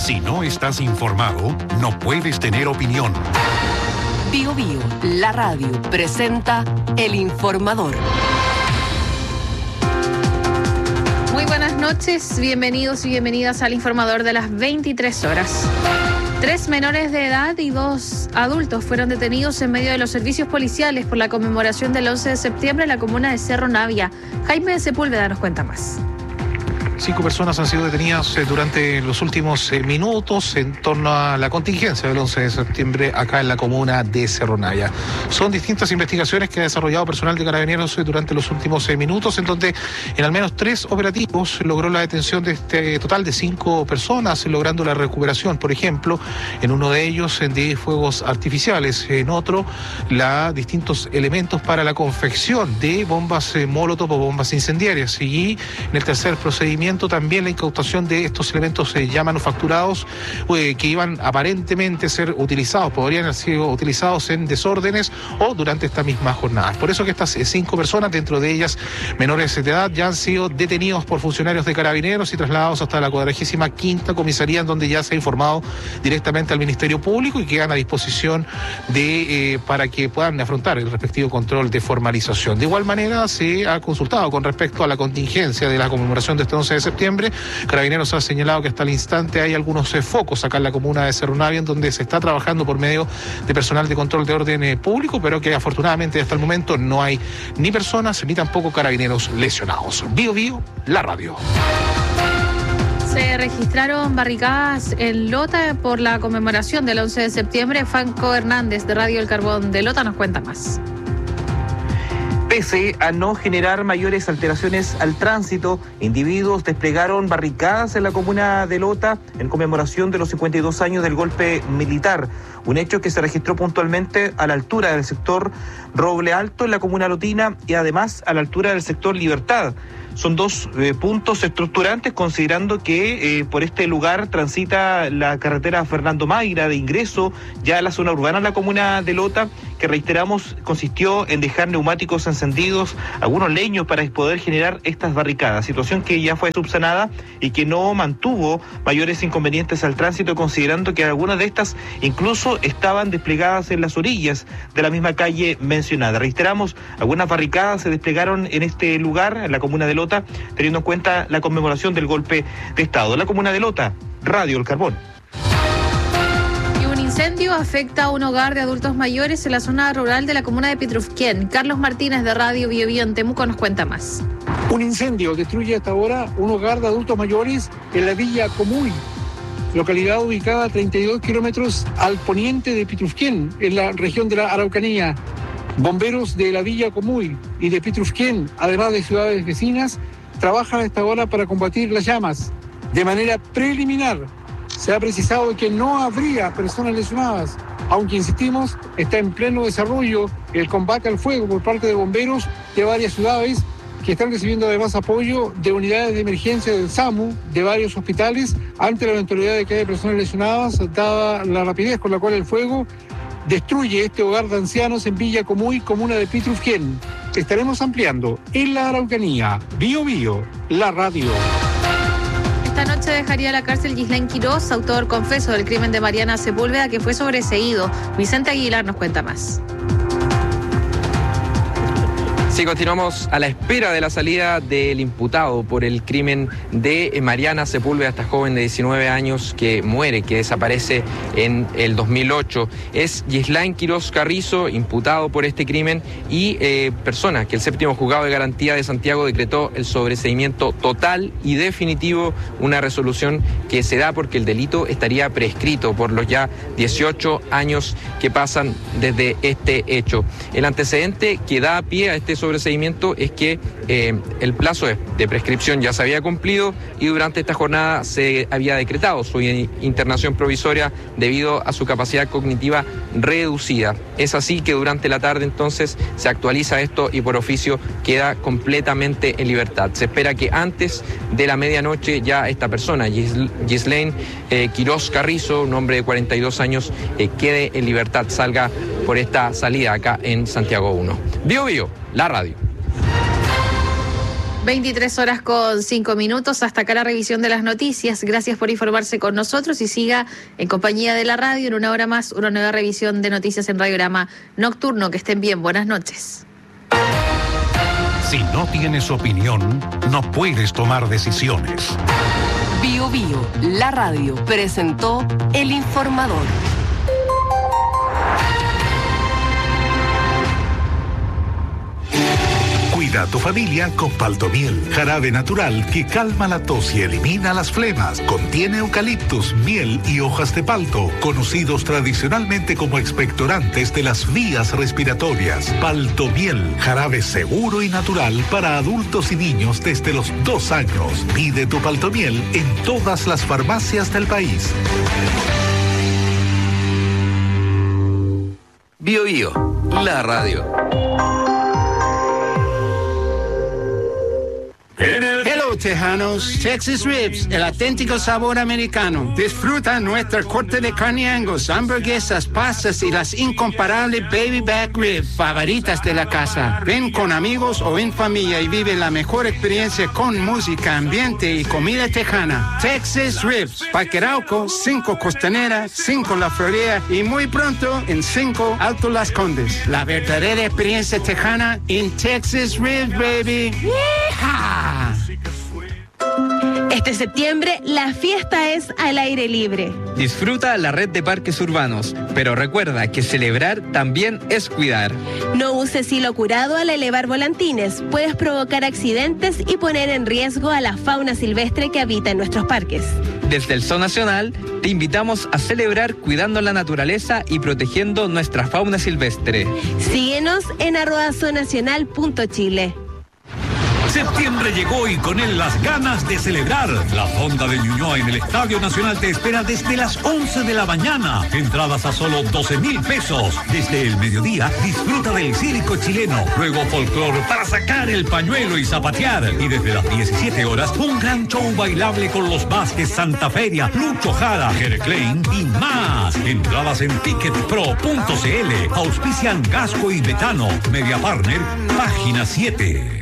Si no estás informado, no puedes tener opinión. Bio Bio, la radio, presenta El Informador. Muy buenas noches, bienvenidos y bienvenidas al Informador de las 23 horas. 3 menores de edad y 2 adultos fueron detenidos en medio de los servicios policiales por la conmemoración del 11 de septiembre en la comuna de Cerro Navia. Jaime Sepúlveda nos cuenta más. 5 personas han sido detenidas durante los últimos minutos en torno a la contingencia del 11 de septiembre acá en la comuna de Cerro Navia. Son distintas investigaciones que ha desarrollado personal de Carabineros durante los últimos minutos, en donde en al menos 3 operativos logró la detención de este total de 5 personas, logrando la recuperación, por ejemplo, en uno de ellos de fuegos artificiales, en otro distintos elementos para la confección de bombas molotov o bombas incendiarias, y en el tercer procedimiento también la incautación de estos elementos ya manufacturados que iban aparentemente a ser utilizados, podrían haber sido utilizados en desórdenes o durante esta misma jornada. Por eso que estas 5 personas, dentro de ellas menores de edad, ya han sido detenidos por funcionarios de Carabineros y trasladados hasta la 45ª comisaría, en donde ya se ha informado directamente al Ministerio Público y quedan a disposición para que puedan afrontar el respectivo control de formalización. De igual manera, se ha consultado con respecto a la contingencia de la conmemoración de este 11 de septiembre. Carabineros ha señalado que hasta el instante hay algunos focos acá en la comuna de Cerro Navia, en donde se está trabajando por medio de personal de control de orden público, pero que afortunadamente hasta el momento no hay ni personas ni tampoco carabineros lesionados. Bio Bio, la radio. Se registraron barricadas en Lota por la conmemoración del 11 de septiembre. Franco Hernández, de Radio El Carbón de Lota, nos cuenta más. Pese a no generar mayores alteraciones al tránsito, individuos desplegaron barricadas en la comuna de Lota en conmemoración de los 52 años del golpe militar, un hecho que se registró puntualmente a la altura del sector Roble Alto en la comuna lotina y además a la altura del sector Libertad. Son 2 puntos estructurantes, considerando que por este lugar transita la carretera Fernando Mayra de ingreso ya a la zona urbana de la comuna de Lota, que reiteramos consistió en dejar neumáticos encendidos, algunos leños para poder generar estas barricadas, situación que ya fue subsanada y que no mantuvo mayores inconvenientes al tránsito, considerando que algunas de estas incluso estaban desplegadas en las orillas de la misma calle mencionada. Reiteramos, algunas barricadas se desplegaron en este lugar, en la comuna de Lota, teniendo en cuenta la conmemoración del golpe de Estado. La comuna de Lota, Radio El Carbón. Y un incendio afecta a un hogar de adultos mayores en la zona rural de la comuna de Pitrufquén. Carlos Martínez, de Radio Bio Bio en Temuco, nos cuenta más. Un incendio destruye hasta ahora un hogar de adultos mayores en la Villa Comuy, localidad ubicada a 32 kilómetros al poniente de Pitrufquén, en la región de la Araucanía. Bomberos de la Villa Comuy y de Pitrufquén, además de ciudades vecinas, trabajan a esta hora para combatir las llamas. De manera preliminar, se ha precisado que no habría personas lesionadas, aunque insistimos, está en pleno desarrollo el combate al fuego por parte de bomberos de varias ciudades, que están recibiendo además apoyo de unidades de emergencia del SAMU, de varios hospitales, ante la eventualidad de que haya personas lesionadas, dada la rapidez con la cual el fuego destruye este hogar de ancianos en Villa Comuy, comuna de Pitrufquén. Estaremos ampliando en la Araucanía. Bio Bio, la radio. Esta noche dejaría la cárcel Gislain Quirós, autor confeso del crimen de Mariana Sepúlveda, que fue sobreseído. Vicente Aguilar nos cuenta más. Sí, continuamos a la espera de la salida del imputado por el crimen de Mariana Sepúlveda, esta joven de 19 años que muere, que desaparece en el 2008. Es Gislain Quirós Carrizo, imputado por este crimen y persona que el séptimo juzgado de garantía de Santiago decretó el sobreseimiento total y definitivo, una resolución que se da porque el delito estaría prescrito por los ya 18 años que pasan desde este hecho. El antecedente que da pie a este sobreseimiento es que el plazo de prescripción ya se había cumplido y durante esta jornada se había decretado su internación provisoria debido a su capacidad cognitiva reducida. Es así que durante la tarde entonces se actualiza esto y por oficio queda completamente en libertad. Se espera que antes de la medianoche ya esta persona, Gislain Quirós Carrizo, un hombre de 42 años, quede en libertad, salga por esta salida acá en Santiago 1. Bio Bio, la radio. 23:05. Hasta acá la revisión de las noticias. Gracias por informarse con nosotros y siga en compañía de la radio. En una hora más, una nueva revisión de noticias en Radiograma Nocturno. Que estén bien. Buenas noches. Si no tienes opinión, no puedes tomar decisiones. Bio Bio, la radio, presentó El Informador. Cuida a tu familia con Paltomiel, jarabe natural que calma la tos y elimina las flemas. Contiene eucaliptus, miel y hojas de palto, conocidos tradicionalmente como expectorantes de las vías respiratorias. Paltomiel, jarabe seguro y natural para adultos y niños desde los 2 años. Pide tu Paltomiel en todas las farmacias del país. Bio Bio, la radio. Hello, tejanos. Texas Ribs, el auténtico sabor americano. Disfruta nuestra corte de carne Angus, hamburguesas, pastas y las incomparables baby back ribs favoritas de la casa. Ven con amigos o en familia y vive la mejor experiencia con música, ambiente y comida tejana. Texas Ribs, Parque Arauco, 5 Costanera, 5 La Florida y muy pronto en 5 Alto Las Condes. La verdadera experiencia tejana en Texas Ribs, baby. ¡Yeehaw! Este septiembre, la fiesta es al aire libre. Disfruta la red de parques urbanos, pero recuerda que celebrar también es cuidar. No uses hilo curado al elevar volantines. Puedes provocar accidentes y poner en riesgo a la fauna silvestre que habita en nuestros parques. Desde el Zoo Nacional, te invitamos a celebrar cuidando la naturaleza y protegiendo nuestra fauna silvestre. Síguenos en @zoonacional.chile. Septiembre llegó y con él las ganas de celebrar. La Fonda de Ñuñoa en el Estadio Nacional te espera desde las 11 de la mañana. Entradas a solo 12,000 pesos. Desde el mediodía, disfruta del círico chileno. Luego folclor para sacar el pañuelo y zapatear. Y desde las 17 horas, un gran show bailable con los Vázquez, Santa Feria, Lucho Jara, Jere Klein y más. Entradas en ticketpro.cl. Auspician Gasco y Betano. Media Partner, página 7.